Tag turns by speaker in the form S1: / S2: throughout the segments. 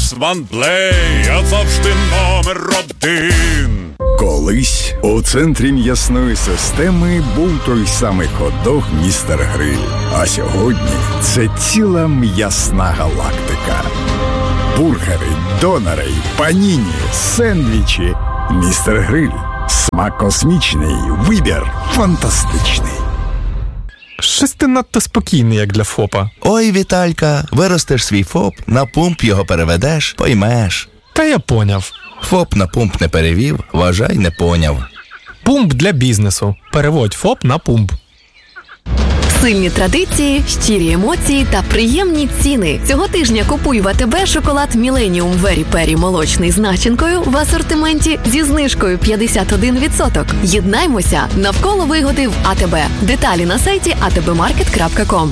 S1: Ванплей, а завжди номер один.
S2: Колись у центрі м'ясної системи був той самий хот-дог «Містер Гриль». А сьогодні це ціла м'ясна галактика. Бургери, донори, паніні, сендвічі. «Містер Гриль». Смак космічний, вибір фантастичний.
S3: Щось ти надто спокійний, як для ФОПа.
S4: Ой, Віталька, виростеш свій ФОП, на пумп його переведеш, поймеш.
S3: Та я поняв.
S4: ФОП на пумп не перевів, вважай, не поняв.
S3: Пумп для бізнесу. Переводь ФОП на пумп.
S5: Сильні традиції, щирі емоції та приємні ціни. Цього тижня купуй в АТБ шоколад Millennium Very Peri молочний з начинкою в асортименті зі знижкою 51%. Єднаймося навколо вигоди в АТБ. Деталі на сайті atbmarket.com.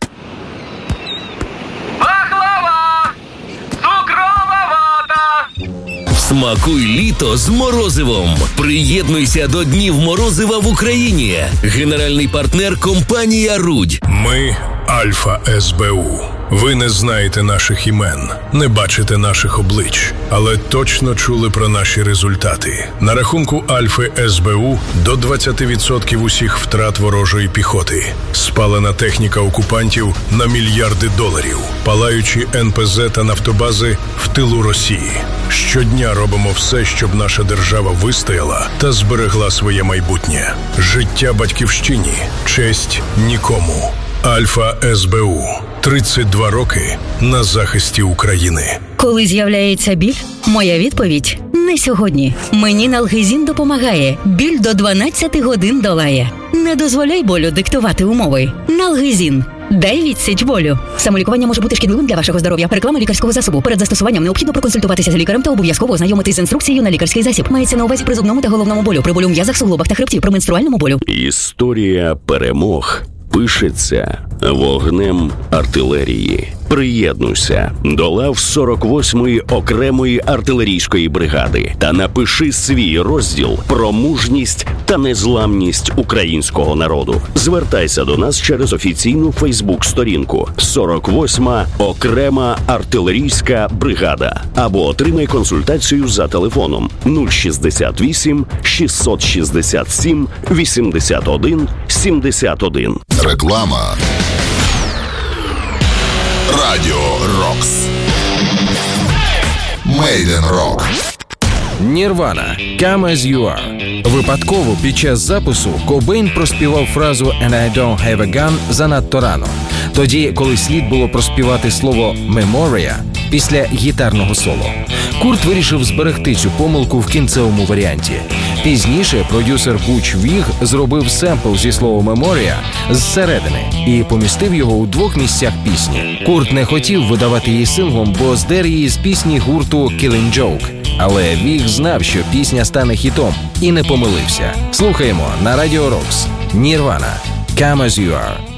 S6: Пахлава! Цукрова вата!
S7: Смакуй літо з морозивом. Приєднуйся до Днів морозива в Україні. Генеральний партнер – компанія «Рудь».
S8: Ми – Альфа СБУ. Ви не знаєте наших імен, не бачите наших облич, але точно чули про наші результати. На рахунку Альфи СБУ до 20% усіх втрат ворожої піхоти. Спалена техніка окупантів на мільярди доларів. Палаючі НПЗ та нафтобази в тилу Росії. Щодня робимо все, щоб наша держава вистояла та зберегла своє майбутнє. Життя батьківщині, честь нікому. Альфа СБУ. 32 роки на захисті України.
S9: Коли з'являється біль, моя відповідь – не сьогодні. Мені Налгезін допомагає. Біль до 12 годин долає. Не дозволяй болю диктувати умови. Налгезін. Дай відсіч болю. Самолікування може бути шкідливим для вашого здоров'я. Реклама лікарського засобу. Перед застосуванням необхідно проконсультуватися з лікарем та обов'язково ознайомитись з інструкцією на лікарський засіб. Мається на увазі при зубному та головному болю, при болю в м'язах, суглобах та хребті, при менструальному болю.
S7: Історія перемог пишеться вогнем артилерії. Приєднуйся до лав 48-ї окремої артилерійської бригади та напиши свій розділ про мужність та незламність українського народу. Звертайся до нас через офіційну Фейсбук-сторінку 48-ма окрема артилерійська бригада або отримай консультацію за телефоном 068 667 81 71.
S10: Реклама. Радіо Рокс. Made in Rock.
S11: Нірвана. Come as you are. Випадково під час запису Кобейн проспівав фразу «And I don't have a gun» занадто рано. Тоді, коли слід було проспівати слово «Memoria» після гітарного соло. Курт вирішив зберегти цю помилку в кінцевому варіанті. Пізніше продюсер Буч Віг зробив семпл зі словом «Memoria» зсередини і помістив його у 2 місцях пісні. Курт не хотів видавати її синглом, бо здер її з пісні гурту Killing Joke. Але Віг знав, що пісня стане хітом, і не помилився. Слухаємо на Радіо Рокс. Нірвана. Come as you are.